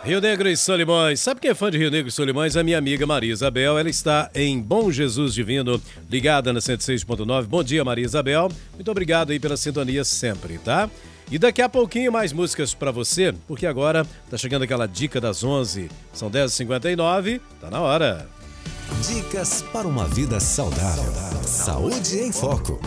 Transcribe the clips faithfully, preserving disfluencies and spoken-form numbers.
Rio Negro e Solimões. Sabe quem é fã de Rio Negro e Solimões? A minha amiga Maria Isabel. Ela está em Bom Jesus Divino, ligada na cento e seis ponto nove. Bom dia, Maria Isabel. Muito obrigado aí pela sintonia sempre, tá? E daqui a pouquinho mais músicas pra você, porque agora tá chegando aquela dica das onze. São dez e cinquenta e nove, tá na hora. Dicas para uma vida saudável. Saúde em Foco.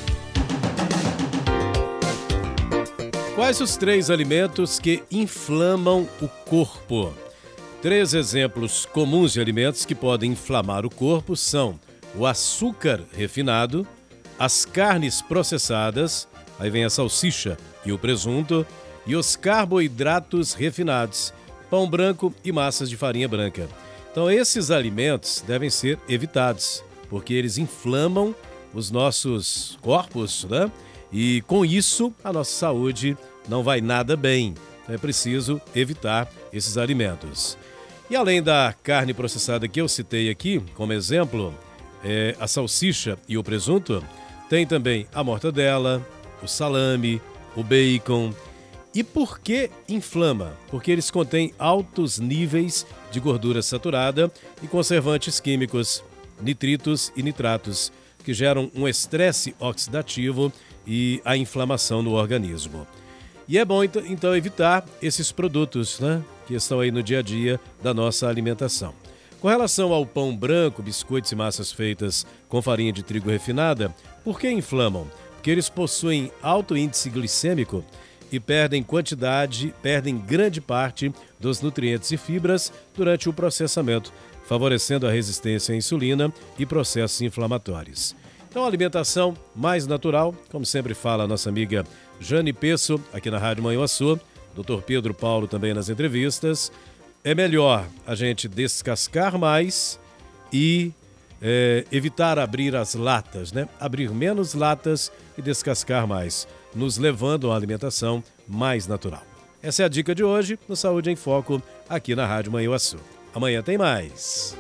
Quais os três alimentos que inflamam o corpo? Três exemplos comuns de alimentos que podem inflamar o corpo são o açúcar refinado, as carnes processadas, aí vem a salsicha e o presunto, e os carboidratos refinados, pão branco e massas de farinha branca. Então esses alimentos devem ser evitados, porque eles inflamam os nossos corpos, né? E com isso, a nossa saúde não vai nada bem. É preciso evitar esses alimentos. E além da carne processada que eu citei aqui, como exemplo, é, a salsicha e o presunto, tem também a mortadela, o salame, o bacon. E por que inflama? Porque eles contêm altos níveis de gordura saturada e conservantes químicos, nitritos e nitratos, que geram um estresse oxidativo e a inflamação no organismo. E é bom então evitar esses produtos, né, que estão aí no dia a dia da nossa alimentação. Com relação ao pão branco, biscoitos e massas feitas com farinha de trigo refinada, por que inflamam? Porque eles possuem alto índice glicêmico e perdem quantidade, perdem grande parte dos nutrientes e fibras durante o processamento, favorecendo a resistência à insulina e processos inflamatórios. Então, a alimentação mais natural, como sempre fala a nossa amiga Jane Pesso, aqui na Rádio Manhuaçu, doutor Pedro Paulo também nas entrevistas, é melhor a gente descascar mais e é, evitar abrir as latas, né? Abrir menos latas e descascar mais, nos levando a uma alimentação mais natural. Essa é a dica de hoje no Saúde em Foco, aqui na Rádio Manhuaçu. Amanhã tem mais.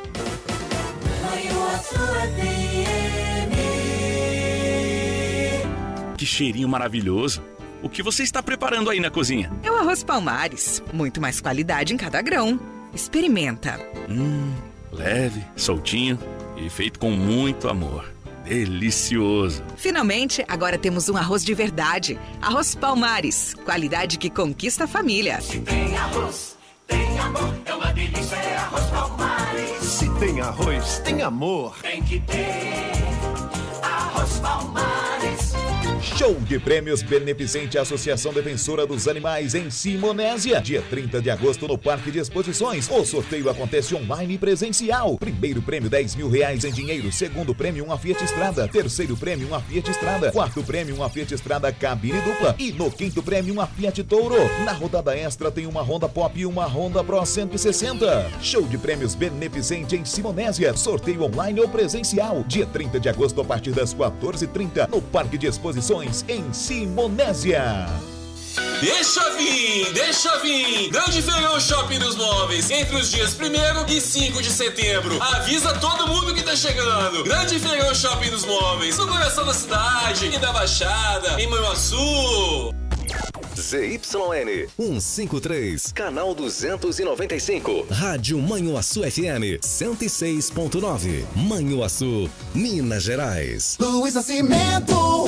Que cheirinho maravilhoso! O que você está preparando aí na cozinha? É o arroz Palmares. Muito mais qualidade em cada grão. Experimenta. Hum, leve, soltinho e feito com muito amor. Delicioso! Finalmente, agora temos um arroz de verdade. Arroz Palmares. Qualidade que conquista a família. Se tem arroz, tem amor. É uma delícia, é arroz Palmares. Se tem arroz, tem amor. Tem que ter arroz Palmares. Show de prêmios beneficente à Associação Defensora dos Animais em Simonésia. Dia trinta de agosto no Parque de Exposições. O sorteio acontece online e presencial. Primeiro prêmio dez mil reais em dinheiro. Segundo prêmio uma Fiat Strada. Terceiro prêmio uma Fiat Strada. Quarto prêmio uma Fiat Strada cabine dupla. E no quinto prêmio uma Fiat Toro. Na rodada extra tem uma Honda Pop e uma Honda Pro cento e sessenta. Show de prêmios beneficente em Simonésia. Sorteio online ou presencial. Dia trinta de agosto a partir das quatorze e trinta no Parque de Exposições em Simonésia. Deixa vir, deixa vir! Grande Feirão Shopping dos Móveis, entre os dias primeiro e cinco de setembro. Avisa todo mundo que tá chegando. Grande Feirão Shopping dos Móveis, no coração da cidade e da Baixada, em Manhuaçu. Z Y N cento e cinquenta e três, canal duzentos e noventa e cinco, Rádio Manhuaçu F M cento e seis ponto nove, Manhuaçu, Minas Gerais. Luiz Nascimento.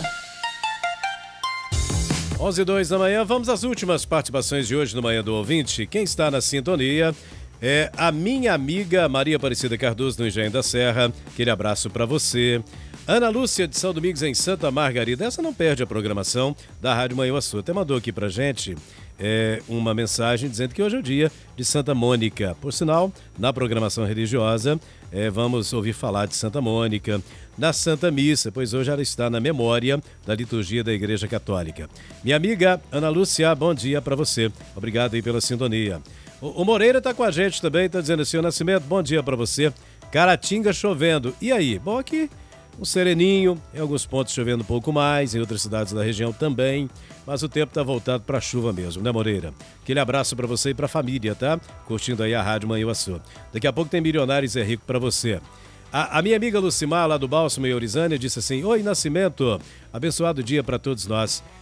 onze e dois da manhã, vamos às últimas participações de hoje no Manhã do Ouvinte. Quem está na sintonia é a minha amiga Maria Aparecida Cardoso, no Engenho da Serra. Aquele abraço para você. Ana Lúcia de São Domingos, em Santa Margarida. Essa não perde a programação da Rádio Manhuaçu. Até mandou aqui pra gente é, uma mensagem dizendo que hoje é o dia de Santa Mônica. Por sinal, na programação religiosa, é, vamos ouvir falar de Santa Mônica na Santa Missa, pois hoje ela está na memória da liturgia da Igreja Católica. Minha amiga Ana Lúcia, bom dia para você. Obrigado aí pela sintonia. O, o Moreira tá com a gente também, tá dizendo assim, o Nascimento, bom dia para você. Caratinga chovendo. E aí? Bom, aqui um sereninho, em alguns pontos chovendo um pouco mais, em outras cidades da região também, mas o tempo está voltado para a chuva mesmo, né, Moreira? Aquele abraço para você e para a família, tá? Curtindo aí a Rádio Manhuaçu. Daqui a pouco tem Milionários é Rico para você. A, a minha amiga Lucimar, lá do Bálsamo e Orizânia, disse assim: oi, Nascimento, abençoado dia para todos nós.